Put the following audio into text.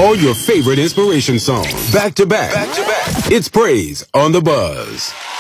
all your favorite inspiration songs. Back to back. It's Praise on the Buzz.